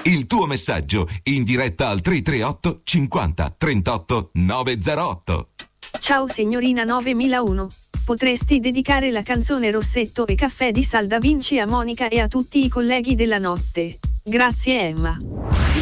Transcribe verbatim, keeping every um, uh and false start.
Il tuo messaggio in diretta al tre tre otto cinquanta trentotto novecentotto. Ciao signorina novemilauno. Potresti dedicare la canzone Rossetto e caffè di Sal Da Vinci a Monica e a tutti i colleghi della notte. Grazie Emma.